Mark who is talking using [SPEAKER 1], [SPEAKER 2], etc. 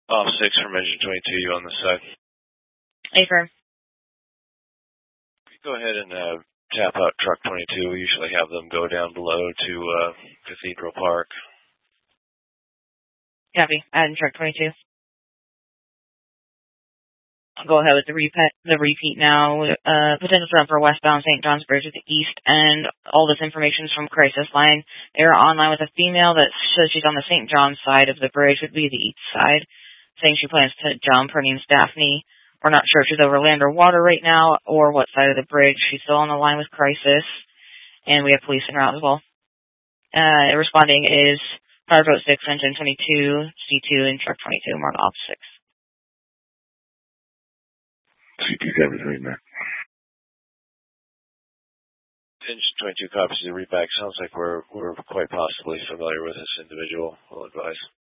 [SPEAKER 1] Off 6 from engine 22, you on this side.
[SPEAKER 2] Affirm.
[SPEAKER 1] Go ahead and tap out truck 22. We usually have them go down below to Cathedral Park.
[SPEAKER 2] Copy. Adding truck 22. I'll go ahead with the repeat now. Potential jump for westbound St. John's Bridge at the east end. All this information is from Crisis Line. They're online with a female that says she's on the St. John's side of the bridge, would be the east side, saying she plans to jump. Her name's Daphne. We're not sure if she's over land or water right now or what side of the bridge. She's still on the line with Crisis, and we have police in route as well. Responding is Fireboat 6, Engine 22, C2, and Truck 22, mark off 6.
[SPEAKER 3] CP-73, man.
[SPEAKER 1] Engine 22 copies the readback. Sounds like we're quite possibly familiar with this individual. We'll advise.